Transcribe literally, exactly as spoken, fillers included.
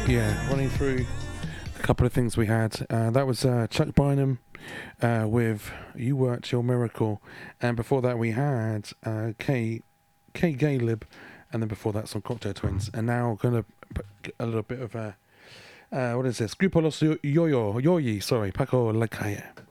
Yeah, running through a couple of things we had. Uh, that was uh, Chuck Bynum uh, with "You Worked Your Miracle," and before that we had uh, Kay Kay Galeb, and then before that some Cocktail Twins. And now gonna put a little bit of a uh, what is this? Grupo Los Yoyo Yoyi, sorry, Paco La Calle.